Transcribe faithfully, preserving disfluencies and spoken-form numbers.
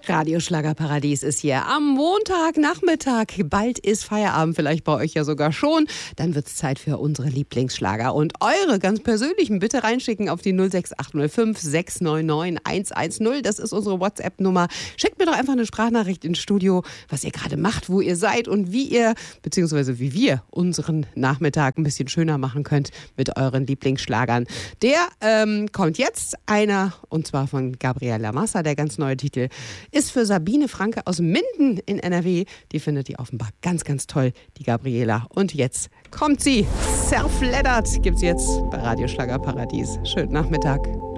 Radio Schlagerparadies ist hier am Montagnachmittag. Bald ist Feierabend, vielleicht bei euch ja sogar schon. Dann wird es Zeit für unsere Lieblingsschlager. Und eure ganz persönlichen bitte reinschicken auf die null sechs acht null fünf sechs neun neun eins eins null. Das ist unsere WhatsApp-Nummer. Schickt mir doch einfach eine Sprachnachricht ins Studio, was ihr gerade macht, wo ihr seid und wie ihr, beziehungsweise wie wir, unseren Nachmittag ein bisschen schöner machen könnt mit euren Lieblingsschlagern. Der ähm, kommt jetzt, einer, und zwar von Gabriela Massa, der ganz neue Titel ist für Sabine Franke aus Minden in N R W. Die findet ihr offenbar ganz, ganz toll, die Gabriela. Und jetzt kommt sie. Self-Leddert gibt's jetzt bei Radio Schlagerparadies. Schönen Nachmittag.